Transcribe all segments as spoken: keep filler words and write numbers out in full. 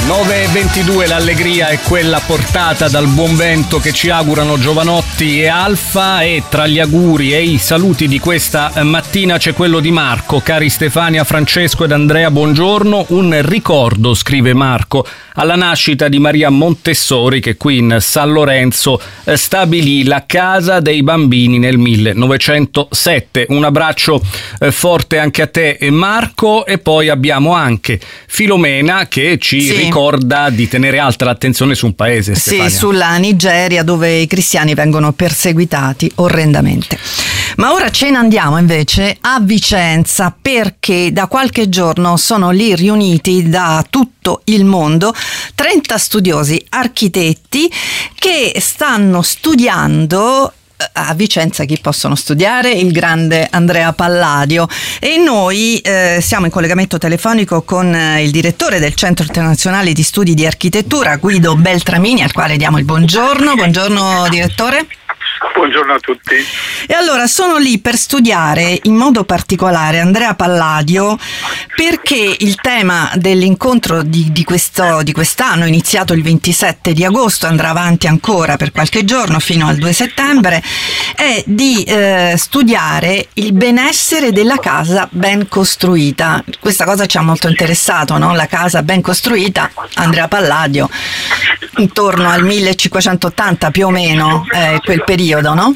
nove e ventidue, l'allegria è quella portata dal buon vento che ci augurano Giovanotti e Alfa, e tra gli auguri e i saluti di questa mattina c'è quello di Marco. Cari Stefania, Francesco ed Andrea, buongiorno. Un ricordo, scrive Marco, alla nascita di Maria Montessori, che qui in San Lorenzo stabilì la casa dei bambini nel millenovecentosette. Un abbraccio forte anche a te, Marco. E poi abbiamo anche Filomena che ci sì. ricorda di tenere alta l'attenzione su un paese, Stefania. Sì, sulla Nigeria, dove i cristiani vengono perseguitati orrendamente. Ma ora ce ne andiamo invece a Vicenza, perché da qualche giorno sono lì riuniti da tutto il mondo trenta studiosi architetti che stanno studiando a Vicenza. Chi possono studiare? Il grande Andrea Palladio. E noi eh, siamo in collegamento telefonico con eh, il direttore del Centro Internazionale di Studi di Architettura, Guido Beltramini, al quale diamo il buongiorno. Buongiorno direttore. Buongiorno a tutti. E allora sono lì per studiare in modo particolare Andrea Palladio, perché il tema dell'incontro di, di, questo, di quest'anno, iniziato il ventisette di agosto, andrà avanti ancora per qualche giorno fino al due settembre, è di eh, studiare il benessere della casa ben costruita. Questa cosa ci ha molto interessato, no? La casa ben costruita. Andrea Palladio, intorno al millecinquecentottanta più o meno, eh, quel periodo, no?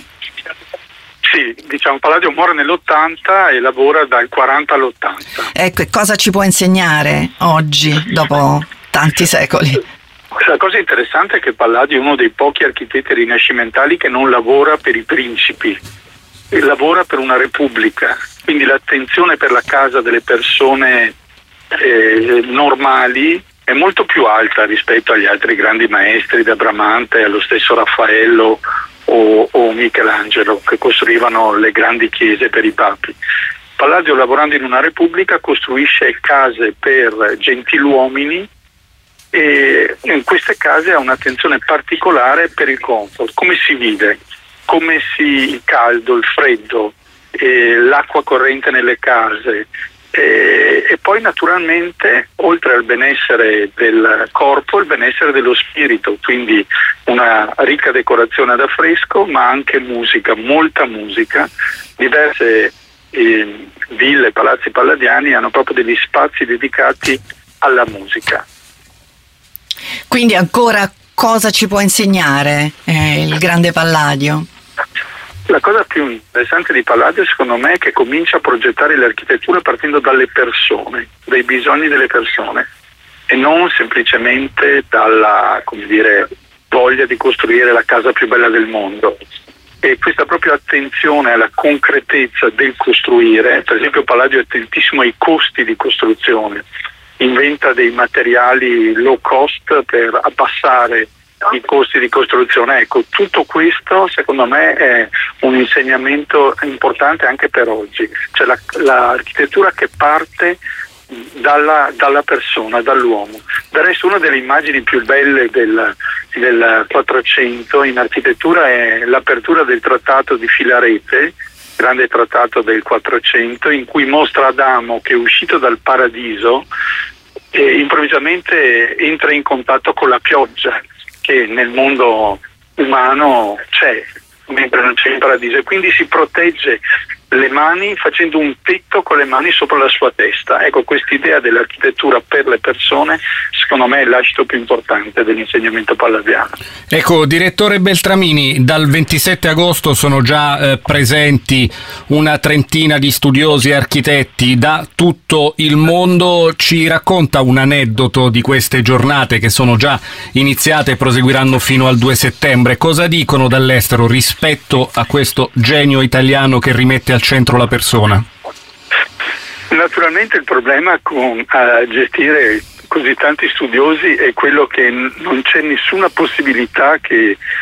Sì, diciamo Palladio muore nell'ottanta e lavora dal quaranta all'ottanta. Ecco, e cosa ci può insegnare oggi, dopo tanti secoli? La cosa interessante è che Palladio è uno dei pochi architetti rinascimentali che non lavora per i principi, e lavora per una repubblica. Quindi l'attenzione per la casa delle persone eh, normali è molto più alta rispetto agli altri grandi maestri, da Bramante allo stesso Raffaello o, o Michelangelo, che costruivano le grandi chiese per i papi. Palladio, lavorando in una repubblica, costruisce case per gentiluomini, e in queste case ha un'attenzione particolare per il comfort, come si vive, come si il caldo, il freddo, eh, l'acqua corrente nelle case. E, e poi naturalmente, oltre al benessere del corpo, il benessere dello spirito, quindi una ricca decorazione ad affresco, ma anche musica, molta musica. Diverse eh, ville, palazzi palladiani hanno proprio degli spazi dedicati alla musica. Quindi ancora cosa ci può insegnare eh, il grande Palladio? La cosa più interessante di Palladio, secondo me, è che comincia a progettare l'architettura partendo dalle persone, dai bisogni delle persone, e non semplicemente dalla, come dire, voglia di costruire la casa più bella del mondo. E questa propria attenzione alla concretezza del costruire, per esempio Palladio è attentissimo ai costi di costruzione, inventa dei materiali low cost per abbassare i costi di costruzione. Ecco, tutto questo secondo me è un insegnamento importante anche per oggi, cioè la, l'architettura che parte dalla, dalla persona, dall'uomo. Del resto, una delle immagini più belle del, del Quattrocento in architettura è l'apertura del trattato di Filarete, grande trattato del Quattrocento, in cui mostra Adamo che è uscito dal paradiso e improvvisamente entra in contatto con la pioggia, che nel mondo umano c'è, mentre non c'è in paradiso, e quindi si protegge le mani facendo un tetto con le mani sopra la sua testa. Ecco, quest'idea dell'architettura per le persone secondo me è l'ascito più importante dell'insegnamento palladiano. Ecco, direttore Beltramini, dal ventisette agosto sono già eh, presenti una trentina di studiosi e architetti da tutto il mondo. Ci racconta un aneddoto di queste giornate che sono già iniziate e proseguiranno fino al due settembre. Cosa dicono dall'estero rispetto a questo genio italiano che rimette al centro la persona? Naturalmente il problema con a gestire così tanti studiosi è quello che non c'è nessuna possibilità che